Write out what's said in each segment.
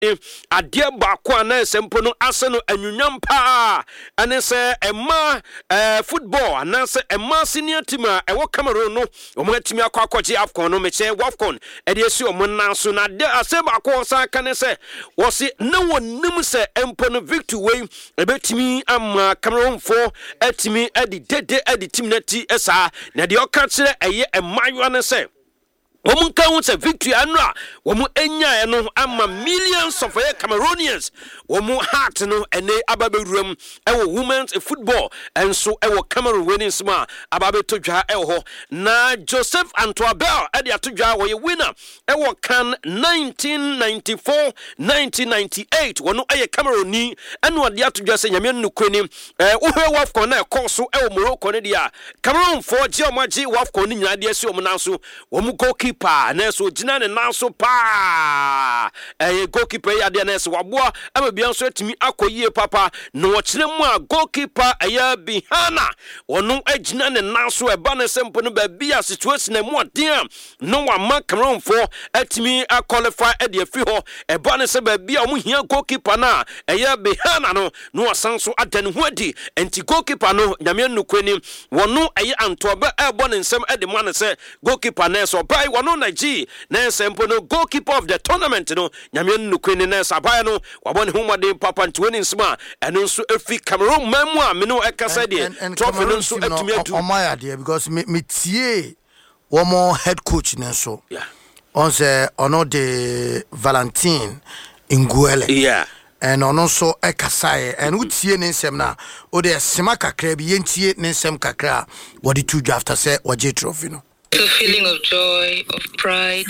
adie baako ana sempo no aseno anwunyam pa ane se ema football ana se ema senior team a ewo Cameroon no omo atimi akwakoje AFCON no meche AFCON e de esi omo nanso na de ase baako san kan se wo se na wonim se empo no victory way ebetimi ama Cameroon for atimi edi dede edi team na ti esa na de oka kire eye emayo ne se womun kan say victory anra womun enya no ama millions of Cameroonians womun heart no ene ababeruam ewo women's football enso ewo Cameroon winning sma ababe todwa ewo na Joseph Antoabel e de atodwa wo ye winner ewo kan 1994 1998 wono eye Cameroon ni eno de atodwa say nyame nnukwani wo AFCON na ekoso ewo Morocco ne dia Cameroon for geomaji AFCON ni nyina de esi omunanso womu goalkeeper na so gina ne nanso pa goalkeeper ya de na so waboa amabia so atimi akoyie papa no wokire mu a goalkeeper aya Bihana wono agina ne nanso eba ne sempo no ba bia situation na mu odin no wa ma Cameroon for atimi qualify e de afi ho eba ne se ba bia omu hia goalkeeper na aya Bihana no wasanso adane ho adi enti goalkeeper no nyame nukwani wono aya Antoba ebo ne nsem e de ma ne se goalkeeper na so bai wono na G na sempo no goalkeeper of the tournament no nyame nukwani na sabai no wabone humade papa ntweni nsma eno nso efi Cameroon mamu a me no ekasa de trophy no nso atumi atu omaya de because me tie womo head coach nenso on say ono de Valentin Nguele and ono so ekasaye and utie ne nsem na o de sema kakra bi yentie ne nsem kakra what the two after say waje trophy no. A feeling of joy, of pride,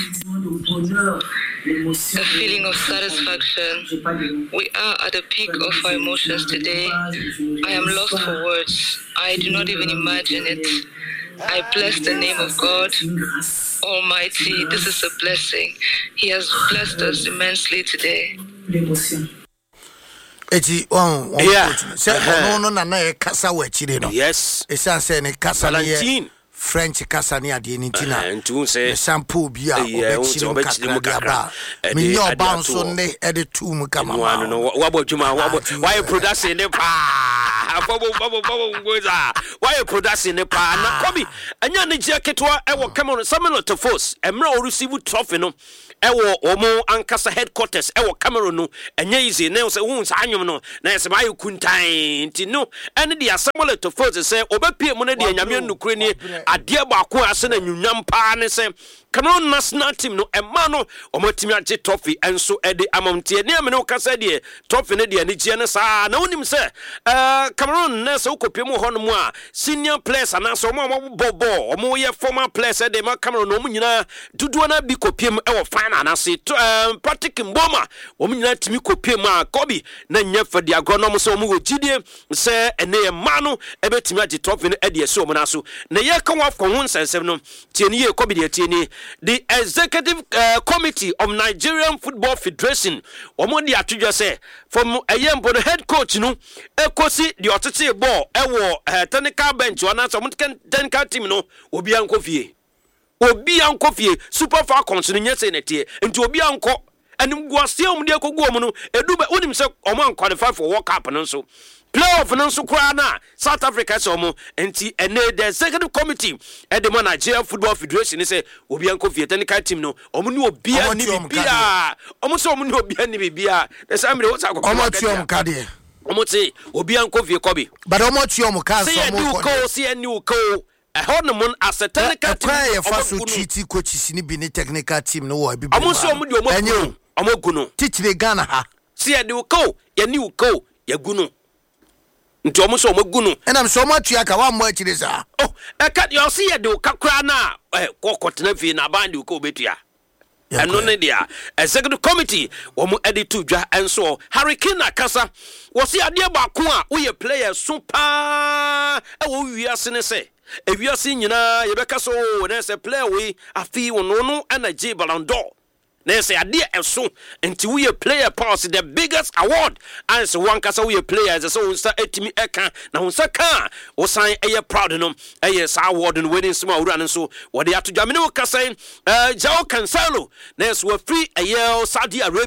a feeling of satisfaction. We are at the peak of our emotions today. I am lost for words. I do not even imagine it. I bless the name of God Almighty. This is a blessing. He has blessed us immensely today. Eti no na kasa wa chire no. Yes. Esan say ne kasa Valentine French kasa ni ade ni tina ntu se sample bi a obechiri kakra me your bounce on ne ede tu mu kama no wabodwuma why production ne pa babo ngoza why production ne pa na kobi anya ne je ketwa e wo Cameroon Samuel Tofos emra o receive trophy no e wo omo ankasa headquarters e wo Cameroon no anya easy ne se hu sa anwom no na se mai kuntan nti no ene dia Samuel Tofos se obepie mu ne dia nyame nukure ni ade baako ase na nyunyam pa ne se Cameroon national team no emma no omatimi age trophy enso ede amamtie ne amene okasa de trophy ne de ne gie ne sa na wonim se Cameroon na se okopie mu hono mu a senior players ana so mo bobo omo ye former players de ma Cameroon no nyina dudu na bi kopie mu e wo final na se Patrick Mboma nyina timi kopie mu a Kobi na nya fadi agronom so omo gidie se ene ye ma no ebetimi age trophy ne ede so omo na so na ye kan wa ko ho nsensem no tie ne ye Kobi de tie ni the executive committee of Nigerian Football Federation omodi atudwa say from ayembo the head coach no ekosi the otete ball ewo technical bench wana so technical team no obi anko fie Super Falcons no nyese netie enti obi anko anim guase omde ekogu omu no edube onim se omo an qualify for World Cup no so playoff no so kura na South Africa so mo enti ene the executive committee at the Nigeria Football Federation say obi anko fie technical team no omo ni obi ani bibia omo so omo ni obi ani bibia the same way what akoko omo tiom kade omo say obi anko fie Kobi but omo tiom ka so mo ko see any ko honamon as a technical team e fa so treaty coaches ni bi ni technical team no wo bibia omo so omo di omo guno titire Ghana ha see any ko ya ni ko ya guno nti omo so omo guno enam so omo atua ka wa mo akire sa eka yo see ya de kakra na kokotena fi na bandi ko betua eno ne dia executive committee omo editu dwa enso Hurricane akasa wo see ade baako a wo ye player so pa e wo wiase ne se ewiase nyina ye beka so na se player we afi wono no energy Ballon d'Or na say ade eso enti we player pass the biggest award and so one kasa we players so unsa etimi eka na unsa ka o san eye proud no eye sa award no winning small ura so what they atujamene o kasa João Cancelo na so free eye Saudi Arabia